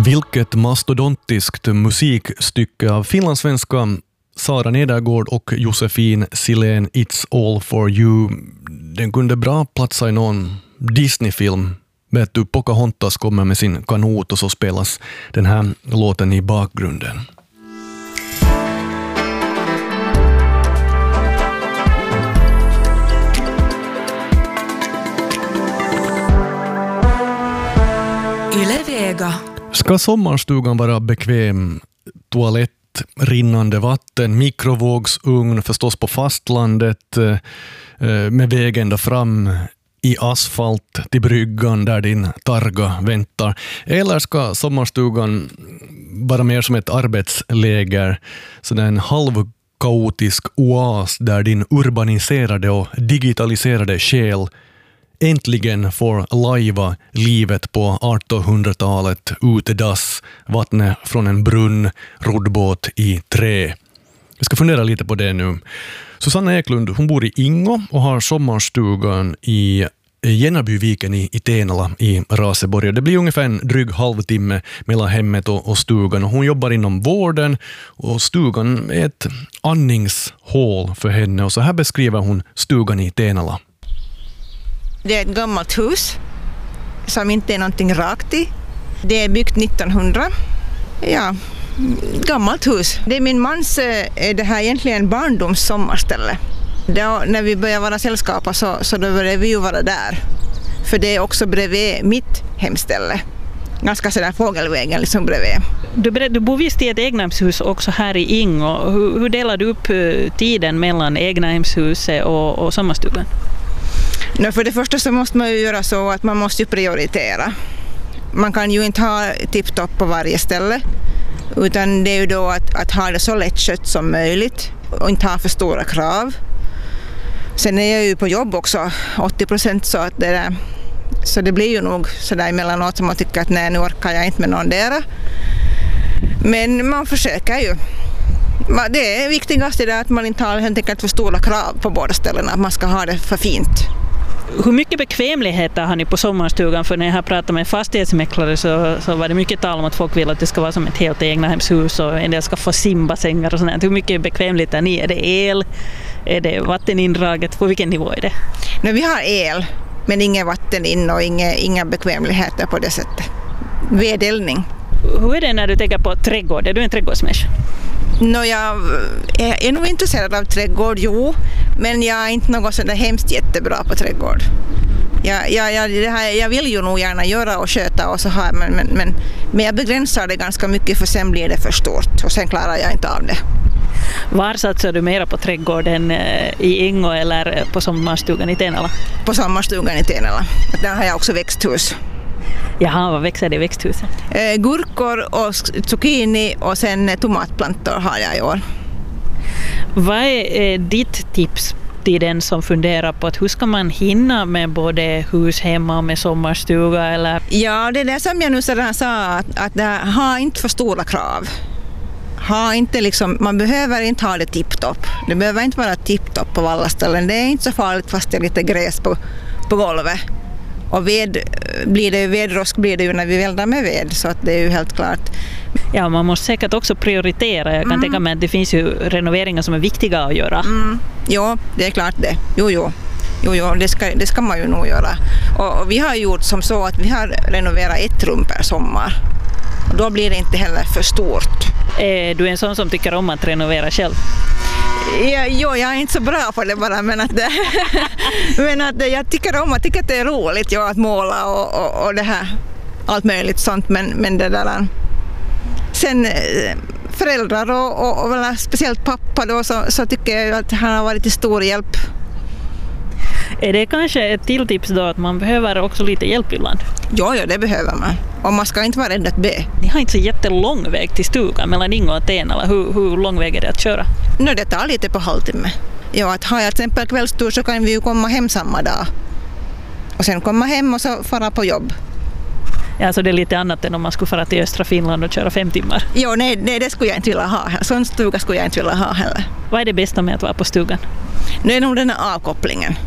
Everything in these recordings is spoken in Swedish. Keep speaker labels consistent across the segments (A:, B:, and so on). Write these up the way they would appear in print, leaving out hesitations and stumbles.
A: Vilket mastodontiskt musikstycke av finlandssvenska Sara Nedergård och Josefin Silén, It's all for you. Den kunde bra platsa i någon Disney-film. Vet du, Pocahontas kommer med sin kanot och så spelas den här låten i bakgrunden.
B: Yle-Vega.
A: Ska sommarstugan vara bekväm? Toalett, rinnande vatten, mikrovågsugn förstås på fastlandet med väg ända fram i asfalt till bryggan där din targa väntar. Eller ska sommarstugan vara mer som ett arbetsläger, så en halvkaotisk oas där din urbaniserade och digitaliserade själ äntligen får lajva livet på 1800-talet, utedass, vattnet från en brunn, roddbåt i trä. Jag ska fundera lite på det nu. Susanna Eklund, hon bor i Ingo och har sommarstugan i Genarbyviken i Tenala i Raseborg. Det blir ungefär en dryg halvtimme mellan hemmet och stugan. Och hon jobbar inom vården och stugan är ett andningshål för henne. Och så här beskriver hon stugan i Tenala.
C: Det är ett gammalt hus som inte är någonting rakt i. Det är byggt 1900. Ja, gammalt hus. Det är min mans, det här egentligen barndoms sommarställe. Då, när vi började vara sällskapa så då började vi ju vara där. För det är också bredvid mitt hemställe. Ganska sådär fågelvägen liksom bredvid.
D: Du bor visst i ett egnahemshus också här i Ingo. Hur delar du upp tiden mellan egnahemshuset och sommarstugan?
C: För det första så måste man ju göra så att man måste ju prioritera. Man kan ju inte ha tipptopp på varje ställe, utan det är ju då att ha det så lättskött som möjligt och inte ha för stora krav. Sen är jag ju på jobb också 80%, så det blir ju nog sådär emellanåt som man tycker att nej, nu orkar jag inte med någon där. Men man försöker ju. Det är viktigast är att man inte har helt enkelt för stora krav på båda ställena, att man ska ha det för fint.
D: Hur mycket bekvämligheter har ni på sommarstugan? För när jag har pratat med fastighetsmäklare så var det mycket tal om att folk vill att det ska vara som ett helt egnahemshus och en del ska få simbassänger och sånt. Hur mycket bekvämligt är ni? Är det el? Är det vattenindraget? På vilken nivå är det?
C: Nej, vi har el, men inga vatten in och inga bekvämligheter på det sättet. Vedeldning.
D: Hur är det när du tänker på trädgård? Är du en trädgårdsmänniska?
C: Jag är nog intresserad av trädgård, jo, men jag är inte något sådär hemskt jättebra på trädgård. Jag vill ju nog gärna göra och sköta och så här, men jag begränsar det ganska mycket för sen blir det för stort och sen klarar jag inte av det.
D: Var satsar du mera på trädgården i Ingo eller på sommarstugan i Tenala?
C: På sommarstugan i Tenala. Där har jag också växthus.
D: Jaha, vad växer det i växthuset?
C: Gurkor och zucchini och sen tomatplantor har jag i år.
D: Vad är ditt tips till den som funderar på att hur ska man hinna med både hus hemma och med sommarstuga? Eller?
C: Ja, det är det som jag nu sa, att ha inte för stora krav. Man behöver inte ha det tipptopp. Det behöver inte vara tipptopp på alla ställen. Det är inte så farligt fast det är lite gräs på golvet. Och vedrosk blir det ju när vi väldar med ved, så att det är ju helt klart.
D: Ja, man måste säkert också prioritera. Jag kan tänka mig att det finns ju renoveringar som är viktiga att göra.
C: Ja, det är klart det. Jo, det ska man ju nog göra. Och vi har gjort som så att vi har renoverat ett rum per sommar. Och då blir det inte heller för stort.
D: Är du en sån som tycker om att renovera själv?
C: Jag är inte så bra på det bara, men att jag tycker att det är roligt att måla och det här, allt möjligt sånt, men det där. Sen föräldrar och väl speciellt pappa då, så tycker jag att han har varit till stor hjälp.
D: Är det kanske ett till tips då att man behöver också lite hjälp ibland? Ja,
C: det behöver man. Och man ska inte vara rädd att be.
D: Ni har inte så jättelång väg till stugan mellan Ingo och Tenala. Hur lång väg är det att köra?
C: Det tar lite på halvtimme. Ja, att har jag till exempel kvällstur så kan vi ju komma hem samma dag. Och sen komma hem och så fara på jobb.
D: Ja, så det är lite annat än om man skulle fara till östra Finland och köra 5 timmar.
C: Jo, nej, det skulle jag inte vilja ha. Sån stuga skulle jag inte vilja ha heller.
D: Vad är det bästa med att vara på stugan?
C: Det är nog den här avkopplingen.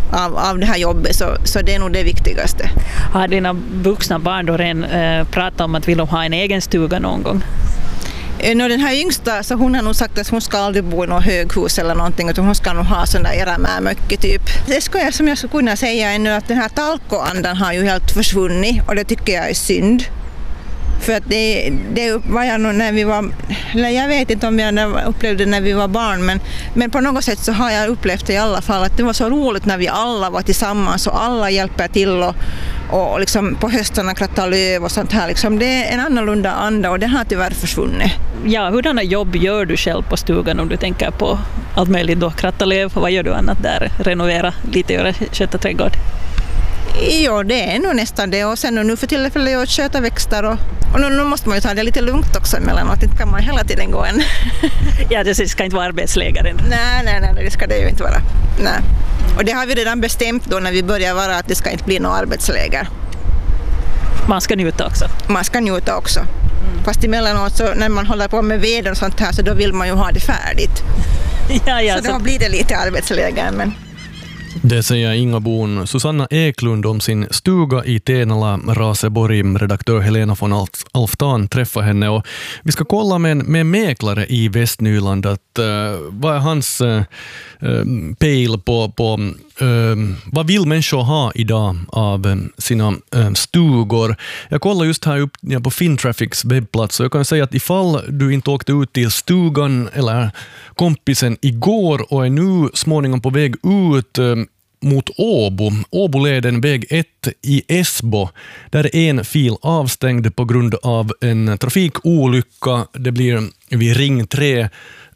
C: av det här jobbet, så det är nog det viktigaste.
D: Har dina vuxna barn då redan pratat om att vill de ha en egen stuga någon gång?
C: Den här yngsta, så hon har nog sagt att hon ska aldrig bo i något höghus eller någonting, utan hon ska nog ha sån där erämämöcke typ. Det skulle jag kunna säga ännu, att den här talkoandan har ju helt försvunnit, och det tycker jag är synd. För att det var jag nog när vi var, eller jag vet inte om jag upplevde det när vi var barn, men på något sätt så har jag upplevt det i alla fall, att det var så roligt när vi alla var tillsammans och alla hjälper till och liksom på höstarna kratta löv och sånt här. Liksom, det är en annorlunda anda, och det har tyvärr försvunnit.
D: Ja, hurdana jobb gör du själv på stugan om du tänker på allt möjligt då? Kratta löv, vad gör du annat där? Renovera lite, göra sköta trädgård?
C: Ja, det är nog nästan det, och sen nu för tillfället att sköta växter och nu måste man ju ta det lite lugnt också emellanåt, inte kan man hela tiden gå en.
D: Ja, det ska inte vara arbetslägare.
C: Nej, det ska det ju inte vara. Nej. Och det har vi redan bestämt då när vi börjar vara, att det ska inte bli något arbetsläger.
D: Man ska njuta också.
C: Man ska njuta också. Fast emellanåt så när man håller på med veden och sånt här, så då vill man ju ha det färdigt. Ja, så då blir det lite arbetsläger, men...
A: Det säger Ingabon Susanna Eklund om sin stuga i Tenala, Raseborg. Redaktör Helena von Alftan träffar henne, och vi ska kolla med en mäklare i Västnyland att vad är hans pejl på vad vill människor ha idag av sina stugor. Jag kollar just här upp på Fintraffics webbplats, och jag kan säga att ifall du inte åkte ut till stugan eller kompisen igår och är nu småningom på väg ut mot Åboleden väg 1 i Esbo, där är en fil avstängd på grund av en trafikolycka. Det blir vid ring 3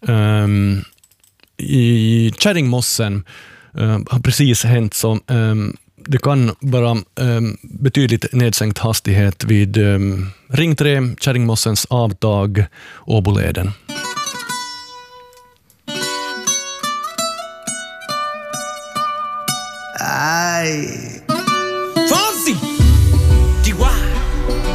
A: i Kärringmossen har precis hänt, så det kan vara betydligt nedsänkt hastighet vid ring 3, Kärringmossens avtag, Åboleden.
B: Ay.